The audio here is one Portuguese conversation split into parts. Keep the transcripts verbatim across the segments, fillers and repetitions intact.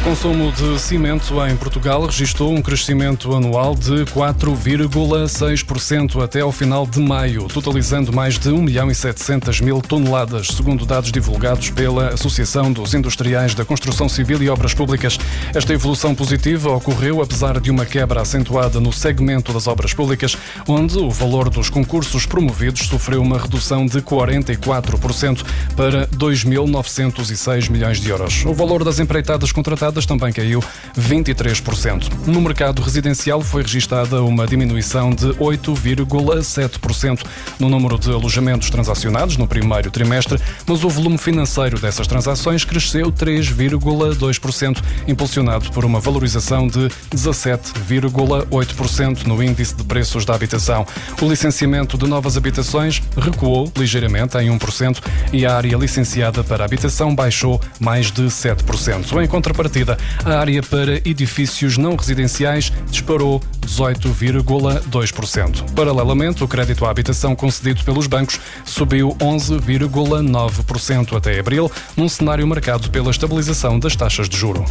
consumo de cimento em Portugal registrou um crescimento anual de quatro vírgula seis por cento até ao final de maio, totalizando mais de um milhão e setecentas mil toneladas, segundo dados divulgados pela Associação dos Industriais da Construção Civil e Obras Públicas. Esta evolução positiva ocorreu apesar de uma quebra acentuada no segmento das obras públicas, onde o valor dos concursos promovidos sofreu uma redução de quarenta e quatro por cento para dois mil novecentos e seis milhões de euros. O valor das empreitadas contratadas também caiu vinte e três por cento. No mercado residencial foi registada uma diminuição de oito vírgula sete por cento no número de alojamentos transacionados no primeiro trimestre, mas o volume financeiro dessas transações cresceu três vírgula dois por cento, impulsionado por uma valorização de dezassete vírgula oito por cento no índice de preços da habitação. O licenciamento de novas habitações recuou ligeiramente em um por cento e a área licenciada para habitação baixou mais de sete por cento. Em contrapartida, a área para edifícios não residenciais disparou dezoito vírgula dois por cento. Paralelamente, o crédito à habitação concedido pelos bancos subiu onze vírgula nove por cento até abril, num cenário marcado pela estabilização das taxas de juro.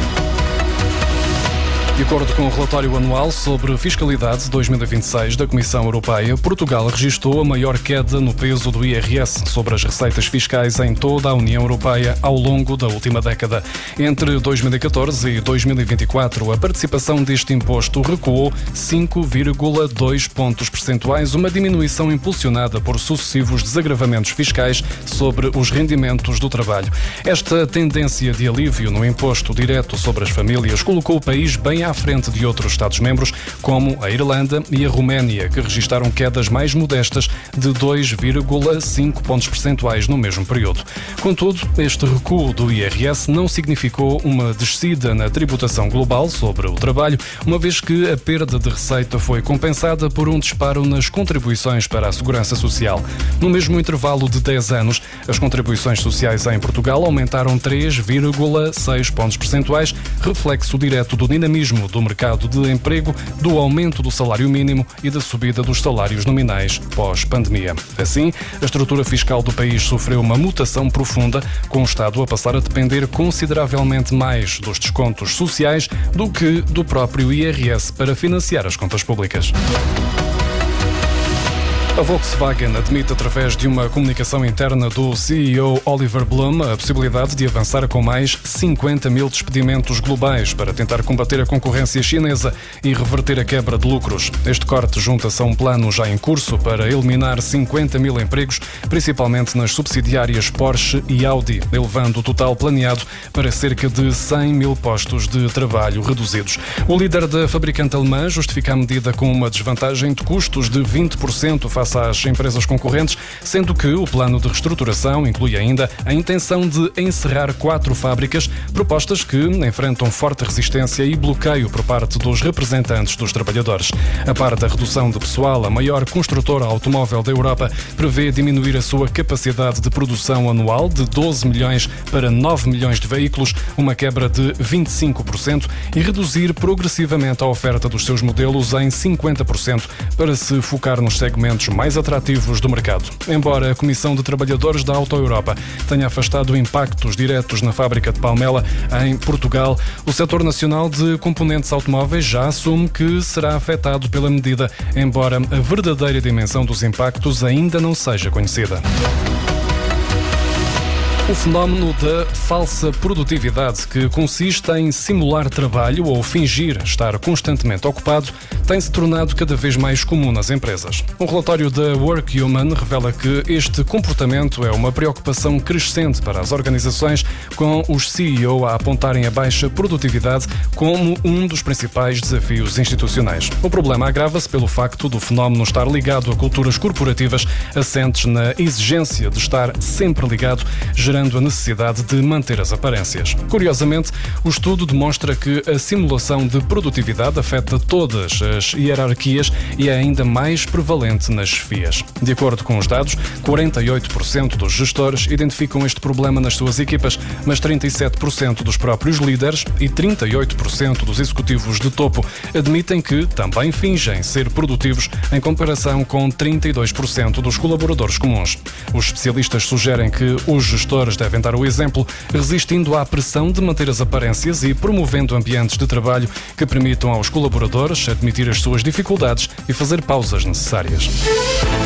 De acordo com o relatório anual sobre fiscalidade dois mil e vinte e seis da Comissão Europeia, Portugal registrou a maior queda no peso do I R S sobre as receitas fiscais em toda a União Europeia ao longo da última década. Entre dois mil e catorze e dois mil e vinte e quatro, a participação deste imposto recuou cinco vírgula dois pontos percentuais, uma diminuição impulsionada por sucessivos desagravamentos fiscais sobre os rendimentos do trabalho. Esta tendência de alívio no imposto direto sobre as famílias colocou o país bem à frente de outros Estados-membros, como a Irlanda e a Roménia, que registaram quedas mais modestas de dois vírgula cinco pontos percentuais no mesmo período. Contudo, este recuo do I R S não significou uma descida na tributação global sobre o trabalho, uma vez que a perda de receita foi compensada por um disparo nas contribuições para a segurança social. No mesmo intervalo de dez anos, as contribuições sociais em Portugal aumentaram três vírgula seis pontos percentuais, reflexo direto do dinamismo do mercado de emprego, do aumento do salário mínimo e da subida dos salários nominais pós-pandemia. Assim, a estrutura fiscal do país sofreu uma mutação profunda, com o Estado a passar a depender consideravelmente mais dos descontos sociais do que do próprio I R S para financiar as contas públicas. A Volkswagen admite, através de uma comunicação interna do C E O Oliver Blume, a possibilidade de avançar com mais cinquenta mil despedimentos globais para tentar combater a concorrência chinesa e reverter a quebra de lucros. Este corte junta-se a um plano já em curso para eliminar cinquenta mil empregos, principalmente nas subsidiárias Porsche e Audi, elevando o total planeado para cerca de cem mil postos de trabalho reduzidos. O líder da fabricante alemã justifica a medida com uma desvantagem de custos de vinte por cento face às empresas concorrentes, sendo que o plano de reestruturação inclui ainda a intenção de encerrar quatro fábricas, propostas que enfrentam forte resistência e bloqueio por parte dos representantes dos trabalhadores. A par da redução de pessoal, a maior construtora automóvel da Europa prevê diminuir a sua capacidade de produção anual de doze milhões para nove milhões de veículos, uma quebra de vinte e cinco por cento, e reduzir progressivamente a oferta dos seus modelos em cinquenta por cento para se focar nos segmentos mais atrativos do mercado. Embora a Comissão de Trabalhadores da Auto Europa tenha afastado impactos diretos na fábrica de Palmela, em Portugal, o setor nacional de componentes automóveis já assume que será afetado pela medida, embora a verdadeira dimensão dos impactos ainda não seja conhecida. O fenómeno da falsa produtividade, que consiste em simular trabalho ou fingir estar constantemente ocupado, tem-se tornado cada vez mais comum nas empresas. Um relatório da Workhuman revela que este comportamento é uma preocupação crescente para as organizações, com os C E O a apontarem a baixa produtividade como um dos principais desafios institucionais. O problema agrava-se pelo facto do fenómeno estar ligado a culturas corporativas assentes na exigência de estar sempre ligado, gerando a necessidade de manter as aparências. Curiosamente, o estudo demonstra que a simulação de produtividade afeta todas as hierarquias e é ainda mais prevalente nas chefias. De acordo com os dados, quarenta e oito por cento dos gestores identificam este problema nas suas equipas, mas trinta e sete por cento dos próprios líderes e trinta e oito por cento dos executivos de topo admitem que também fingem ser produtivos, em comparação com trinta e dois por cento dos colaboradores comuns. Os especialistas sugerem que os gestores trabalhadoras devem dar o exemplo, resistindo à pressão de manter as aparências e promovendo ambientes de trabalho que permitam aos colaboradores admitir as suas dificuldades e fazer pausas necessárias.